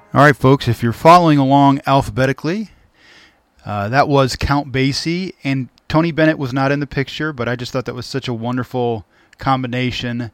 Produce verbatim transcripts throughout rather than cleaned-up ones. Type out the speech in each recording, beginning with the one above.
All right, folks, if you're following along alphabetically, uh, that was Count Basie, and Tony Bennett was not in the picture, but I just thought that was such a wonderful combination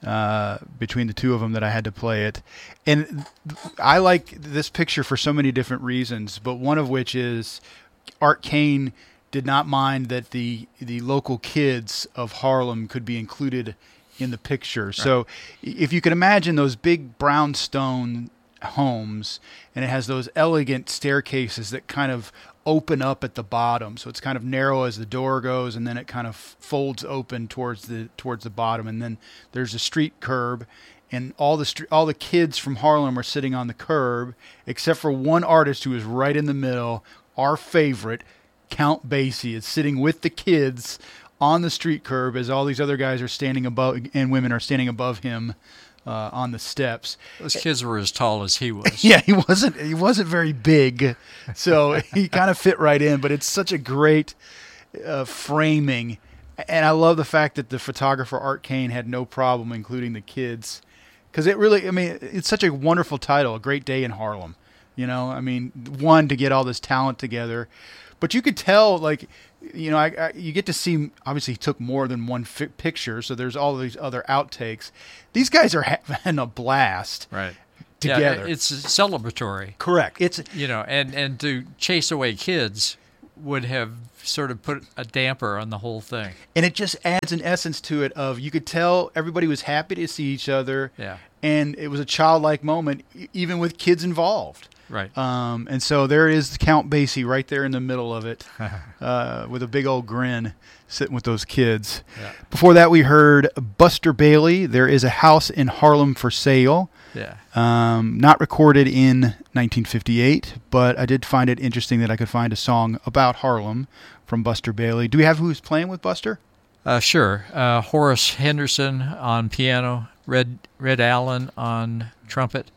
uh, between the two of them that I had to play it. And I like this picture for so many different reasons, but one of which is Art Kane did not mind that the the local kids of Harlem could be included in the picture. Right. So if you can imagine those big brownstone homes, and it has those elegant staircases that kind of open up at the bottom, so it's kind of narrow as the door goes, and then it kind of folds open towards the towards the bottom, and then there's a street curb, and all the street, all the kids from Harlem are sitting on the curb, except for one artist who is right in the middle. Our favorite, Count Basie, is sitting with the kids on the street curb as all these other guys are standing above, and women are standing above him uh, on the steps. Those kids were as tall as he was. Yeah, he wasn't. He wasn't very big, so he kind of fit right in. But it's such a great uh, framing, and I love the fact that the photographer Art Kane had no problem including the kids, because it really, I mean, it's such a wonderful title, A Great Day in Harlem. You know, I mean, one, to get all this talent together, but you could tell, like, you know, I, I, you get to see, obviously he took more than one fi- picture, so there's all these other outtakes. These guys are having a blast right. together. Yeah, it's celebratory. Correct. It's, you know, and, and to chase away kids would have sort of put a damper on the whole thing. And it just adds an essence to it of, you could tell everybody was happy to see each other. Yeah. And it was a childlike moment, even with kids involved. Right. Um, and so there is Count Basie right there in the middle of it uh, with a big old grin sitting with those kids. Yeah. Before that, we heard Buster Bailey, There Is a House in Harlem for Sale. Yeah. Um, not recorded in nineteen fifty-eight, but I did find it interesting that I could find a song about Harlem from Buster Bailey. Do we have who's playing with Buster? Uh, sure. Uh, Horace Henderson on piano, Red, Red Allen on trumpet,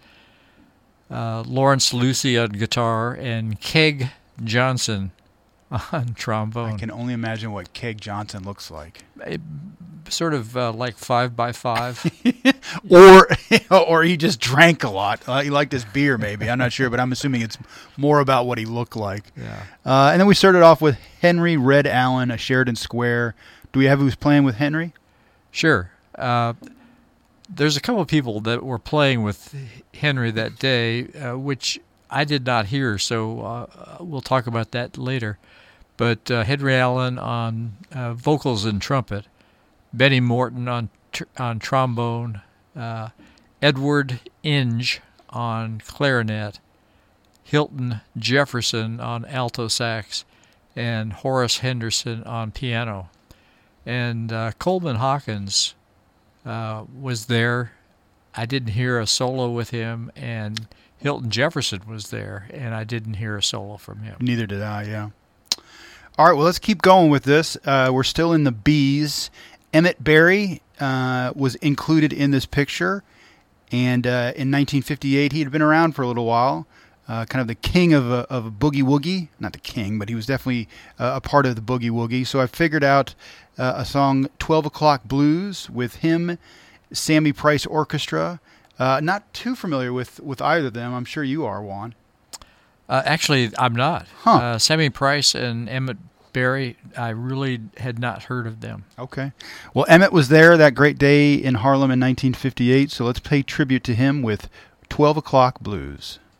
Uh, Lawrence Lucy on guitar, and Keg Johnson on trombone. I can only imagine what Keg Johnson looks like. It, sort of uh, like five by five. or or he just drank a lot. Uh, he liked his beer, maybe. I'm not sure, but I'm assuming it's more about what he looked like. Yeah. Uh, and then we started off with Henry Red Allen, a Sheridan Square. Do we have who's playing with Henry? Sure. Uh, There's a couple of people that were playing with Henry that day, uh, which I did not hear, so uh, we'll talk about that later. But uh, Henry Allen on uh, vocals and trumpet, Benny Morton on tr- on trombone, uh, Edward Inge on clarinet, Hilton Jefferson on alto sax, and Horace Henderson on piano. And uh, Coleman Hawkins Uh, was there. I didn't hear a solo with him, and Hilton Jefferson was there, and I didn't hear a solo from him. Neither did I, yeah. All right, well, let's keep going with this. Uh, we're still in the B's. Emmett Berry uh, was included in this picture, and uh, in nineteen fifty-eight, he had been around for a little while, uh, kind of the king of a, of a boogie woogie. Not the king, but he was definitely uh, a part of the boogie woogie. So I figured out Uh, a song, twelve o'clock Blues, with him, Sammy Price Orchestra. Uh, not too familiar with, with either of them. I'm sure you are, Juan. Uh, actually, I'm not. Huh. Uh, Sammy Price and Emmett Berry, I really had not heard of them. Okay. Well, Emmett was there that great day in Harlem in nineteen fifty-eight, so let's pay tribute to him with twelve o'clock Blues.